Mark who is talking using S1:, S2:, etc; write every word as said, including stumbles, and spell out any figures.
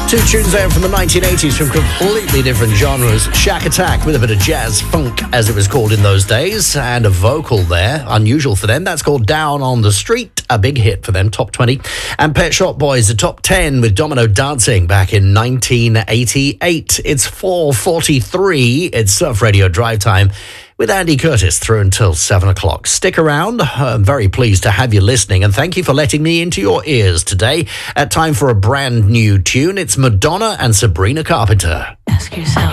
S1: Two tunes there from the nineteen eighties from completely different genres. Shack Attack with a bit of jazz funk, as it was called in those days, and a vocal there, unusual for them. That's called Down on the Street, a big hit for them, top twenty. And Pet Shop Boys, the top ten with Domino Dancing back in nineteen eighty-eight. It's four forty-three. It's Surf Radio Drive Time with Andy Curtis through until seven o'clock. Stick around. I'm very pleased to have you listening, and thank you for letting me into your ears today. At time for a brand new tune, it's Madonna and Sabrina Carpenter.
S2: Ask yourself.